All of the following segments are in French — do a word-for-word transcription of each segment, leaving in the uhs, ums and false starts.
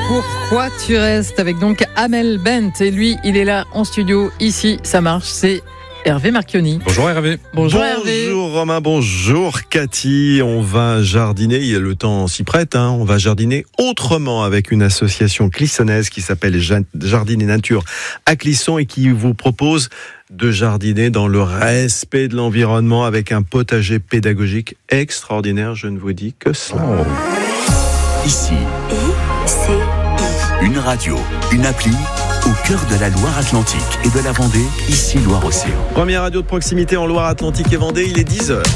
Pourquoi tu restes avec donc Amel Bent et lui il est là en studio ici ça marche c'est Hervé Marchionni. Bonjour Hervé. Bonjour, bonjour Hervé. Romain, bonjour Cathy. On va jardiner, le temps s'y prête, hein. On va jardiner autrement avec une association clissonnaise qui s'appelle Jardiner Nature à Clisson et qui vous propose de jardiner dans le respect de l'environnement avec un potager pédagogique extraordinaire. Je ne vous dis que cela. Oh. Ici, I C I. Une radio, une appli au cœur de la Loire-Atlantique et de la Vendée, ici Loire-Océan. Première radio de proximité en Loire-Atlantique et Vendée, il est dix heures.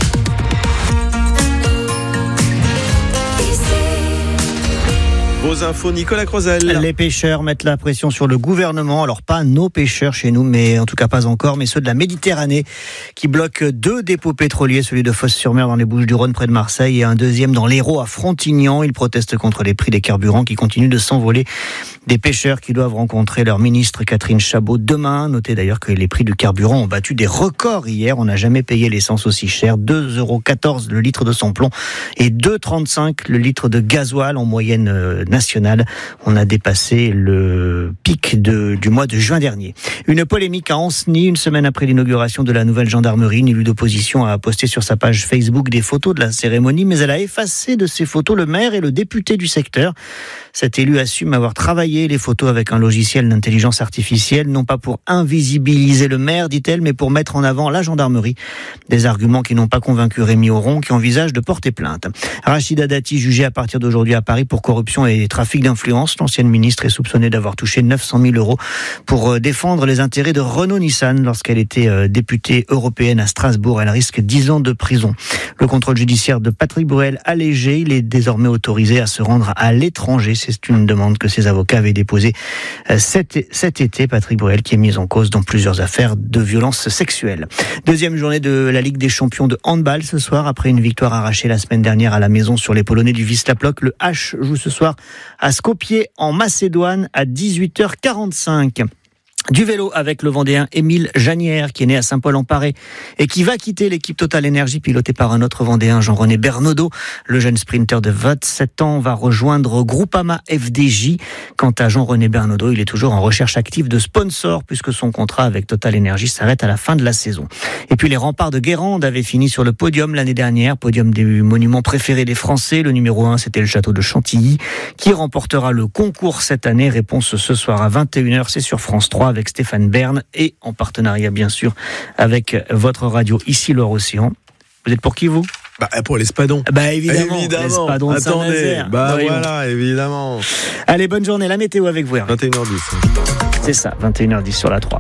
Vos infos, Nicolas Crozel. Les pêcheurs mettent la pression sur le gouvernement. Alors pas nos pêcheurs chez nous, mais en tout cas pas encore, mais ceux de la Méditerranée qui bloquent deux dépôts pétroliers, celui de Fos-sur-Mer dans les Bouches-du-Rhône près de Marseille et un deuxième dans l'Hérault à Frontignan. Ils protestent contre les prix des carburants qui continuent de s'envoler. Des pêcheurs qui doivent rencontrer leur ministre Catherine Chabot demain. Notez d'ailleurs que les prix du carburant ont battu des records hier. On n'a jamais payé l'essence aussi cher. deux euros quatorze le litre de samplon et deux euros trente-cinq le litre de gasoil en moyenne euh, nationale. On a dépassé le pic de, du mois de juin dernier. Une polémique à Ancenis, une semaine après l'inauguration de la nouvelle gendarmerie. Une élue d'opposition a posté sur sa page Facebook des photos de la cérémonie, mais elle a effacé de ces photos le maire et le député du secteur. Cet élu assume avoir travaillé les photos avec un logiciel d'intelligence artificielle, non pas pour invisibiliser le maire, dit-elle, mais pour mettre en avant la gendarmerie. Des arguments qui n'ont pas convaincu Rémi Auron, qui envisage de porter plainte. Rachida Dati, jugée à partir d'aujourd'hui à Paris pour corruption et trafic d'influence. L'ancienne ministre est soupçonnée d'avoir touché neuf cent mille euros pour défendre les intérêts de Renault-Nissan lorsqu'elle était députée européenne à Strasbourg. Elle risque dix ans de prison. Le contrôle judiciaire de Patrick Bruel allégé. Il est désormais autorisé à se rendre à l'étranger. C'est une demande que ses avocats avaient déposée cet, cet été. Patrick Bruel qui est mis en cause dans plusieurs affaires de violences sexuelles. Deuxième journée de la Ligue des champions de handball ce soir. Après une victoire arrachée la semaine dernière à la maison sur les Polonais du Wisła Płock, le H joue ce soir à Skopje en Macédoine à dix-huit heures quarante-cinq. Du vélo avec le Vendéen Émile Janière qui est né à Saint-Paul-en-Paré et qui va quitter l'équipe Total Energy pilotée par un autre Vendéen, Jean-René Bernaudot. Le jeune sprinter de vingt-sept ans va rejoindre Groupama F D J. Quant à Jean-René Bernaudot, il est toujours en recherche active de sponsors puisque son contrat avec Total Energy s'arrête à la fin de la saison. Et puis les remparts de Guérande avaient fini sur le podium l'année dernière, podium des monuments préférés des Français. Le numéro un, c'était le château de Chantilly qui remportera le concours cette année. Réponse ce soir à vingt et une heures, c'est sur France trois avec Stéphane Bern et en partenariat bien sûr avec votre radio ici Loire-Océan. Vous êtes pour qui vous ? Bah, pour l'Espadon. Bah évidemment, évidemment. l'Espadon de Attendez, Saint-Nazaire. bah Voyons. voilà, évidemment. Allez, bonne journée, la météo avec vous. vingt et une heures dix. C'est ça, vingt et une heures dix sur la trois.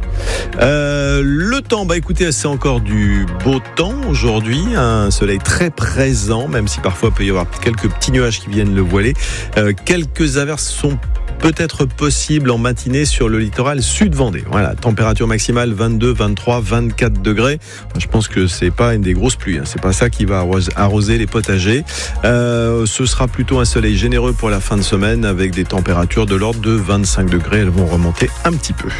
Euh, le temps, bah écoutez, c'est encore du beau temps aujourd'hui, un soleil très présent, même si parfois il peut y avoir quelques petits nuages qui viennent le voiler. Euh, quelques averses sont peut-être possible en matinée sur le littoral sud Vendée. Voilà, température maximale vingt-deux, vingt-trois, vingt-quatre degrés. Je pense que c'est pas une des grosses pluies, hein. C'est pas ça qui va arroser les potagers. Euh, ce sera plutôt un soleil généreux pour la fin de semaine avec des températures de l'ordre de vingt-cinq degrés. Elles vont remonter un petit peu.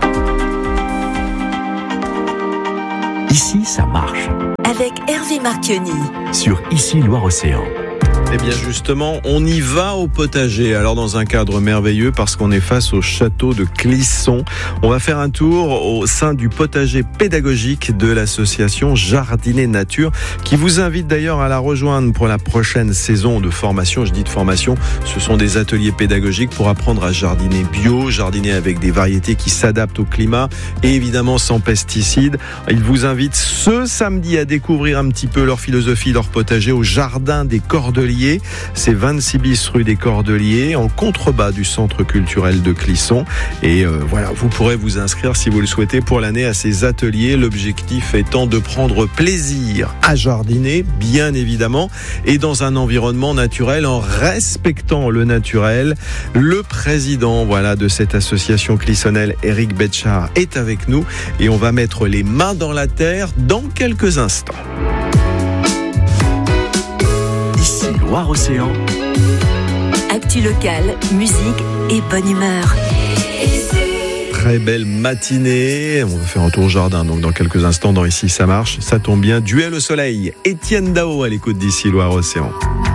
Ici, ça marche. Avec Hervé Marchionni. Sur Ici Loire-Océan. Eh bien justement, on y va au potager. Alors dans un cadre merveilleux parce qu'on est face au château de Clisson. On va faire un tour au sein du potager pédagogique de l'association Jardiner Nature qui vous invite d'ailleurs à la rejoindre pour la prochaine saison de formation. Je dis de formation, ce sont des ateliers pédagogiques pour apprendre à jardiner bio, jardiner avec des variétés qui s'adaptent au climat et évidemment sans pesticides. Ils vous invitent ce samedi à découvrir un petit peu leur philosophie, leur potager au jardin des Cordeliers. C'est vingt-six bis rue des Cordeliers, en contrebas du centre culturel de Clisson. Et euh, voilà, vous pourrez vous inscrire si vous le souhaitez pour l'année à ces ateliers. L'objectif étant de prendre plaisir à jardiner, bien évidemment, et dans un environnement naturel en respectant le naturel. Le président, voilà, de cette association clissonnelle, Éric Betchard, est avec nous et on va mettre les mains dans la terre dans quelques instants. Ici Loire-Océan. Actu locale, musique et bonne humeur. Très belle matinée. On va faire un tour au jardin donc dans quelques instants dans Ici ça marche. Ça tombe bien. Duel au soleil. Étienne Dao à l'écoute d'Ici Loire-Océan.